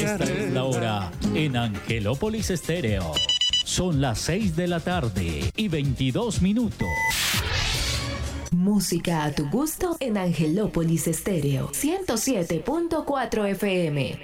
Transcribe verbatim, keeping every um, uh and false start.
Esta es la hora en Angelópolis Estéreo. Son las seis de la tarde y veintidós minutos. Música a tu gusto en Angelópolis Estéreo ciento siete punto cuatro F M.